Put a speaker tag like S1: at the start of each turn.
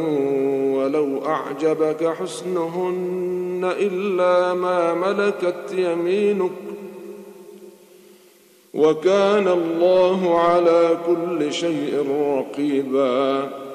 S1: ولو أعجبك حسنهن إلا ما ملكت يمينك وكان الله على كل شيء رقيبا